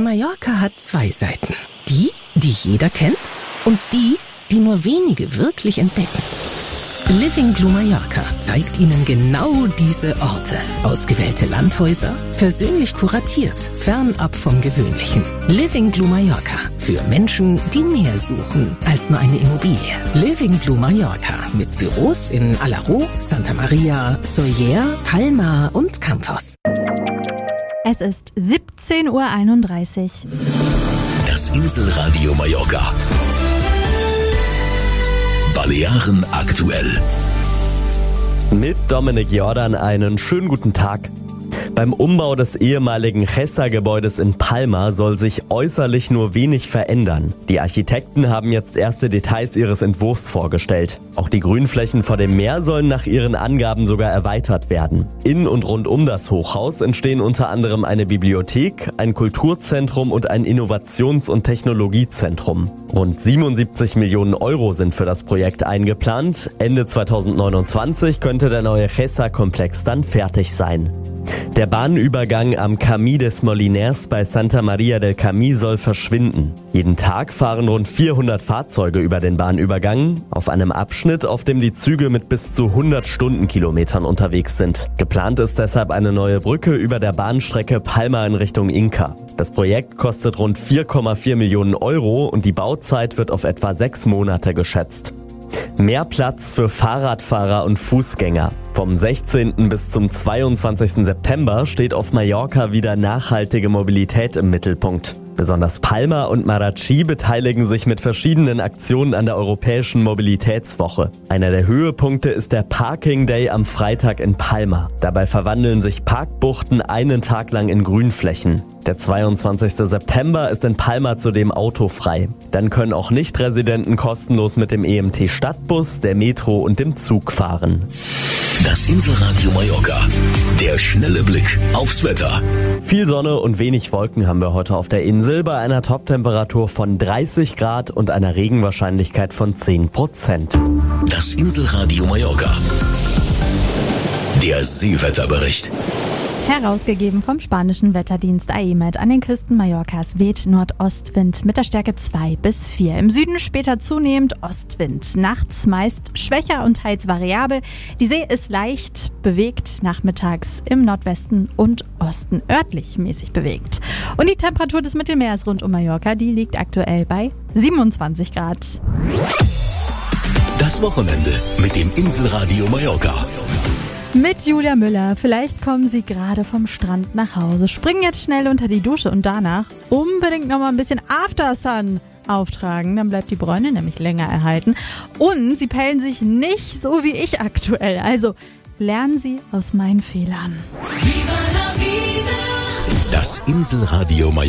Mallorca hat zwei Seiten. Die jeder kennt und die nur wenige wirklich entdecken. Living Blue Mallorca zeigt Ihnen genau diese Orte. Ausgewählte Landhäuser, persönlich kuratiert, fernab vom Gewöhnlichen. Living Blue Mallorca. Für Menschen, die mehr suchen als nur eine Immobilie. Living Blue Mallorca. Mit Büros in Alaró, Santa Maria, Sóller, Palma und Campos. Es ist 17:31 Uhr. Das Inselradio Mallorca. Balearen aktuell. Mit Dominik Jordan einen schönen guten Tag. Beim Umbau des ehemaligen Gessa-Gebäudes in Palma soll sich äußerlich nur wenig verändern. Die Architekten haben jetzt erste Details ihres Entwurfs vorgestellt. Auch die Grünflächen vor dem Meer sollen nach ihren Angaben sogar erweitert werden. In und rund um das Hochhaus entstehen unter anderem eine Bibliothek, ein Kulturzentrum und ein Innovations- und Technologiezentrum. Rund 77 Millionen Euro sind für das Projekt eingeplant. Ende 2029 könnte der neue Gessa-Komplex dann fertig sein. Der Bahnübergang am Camí des Moliners bei Santa Maria del Camí soll verschwinden. Jeden Tag fahren rund 400 Fahrzeuge über den Bahnübergang, auf einem Abschnitt, auf dem die Züge mit bis zu 100 Stundenkilometern unterwegs sind. Geplant ist deshalb eine neue Brücke über der Bahnstrecke Palma in Richtung Inca. Das Projekt kostet rund 4,4 Millionen Euro und die Bauzeit wird auf etwa 6 Monate geschätzt. Mehr Platz für Fahrradfahrer und Fußgänger. Vom 16. bis zum 22. September steht auf Mallorca wieder nachhaltige Mobilität im Mittelpunkt. Besonders Palma und Marratxí beteiligen sich mit verschiedenen Aktionen an der Europäischen Mobilitätswoche. Einer der Höhepunkte ist der Parking Day am Freitag in Palma. Dabei verwandeln sich Parkbuchten einen Tag lang in Grünflächen. Der 22. September ist in Palma zudem autofrei. Dann können auch Nicht-Residenten kostenlos mit dem EMT-Stadtbus, der Metro und dem Zug fahren. Das Inselradio Mallorca. Der schnelle Blick aufs Wetter. Viel Sonne und wenig Wolken haben wir heute auf der Insel bei einer Toptemperatur von 30 Grad und einer Regenwahrscheinlichkeit von 10%. Das Inselradio Mallorca. Der Seewetterbericht. Herausgegeben vom spanischen Wetterdienst AEMET. An den Küsten Mallorcas weht Nordostwind mit der Stärke 2 bis 4. Im Süden später zunehmend Ostwind. Nachts meist schwächer und teils variabel. Die See ist leicht bewegt, nachmittags im Nordwesten und Osten örtlich mäßig bewegt. Und die Temperatur des Mittelmeers rund um Mallorca, die liegt aktuell bei 27 Grad. Das Wochenende mit dem Inselradio Mallorca. Mit Julia Müller. Vielleicht kommen Sie gerade vom Strand nach Hause, springen jetzt schnell unter die Dusche und danach unbedingt nochmal ein bisschen Aftersun auftragen. Dann bleibt die Bräune nämlich länger erhalten. Und Sie pellen sich nicht so wie ich aktuell. Also lernen Sie aus meinen Fehlern. Das Inselradio Mallorca.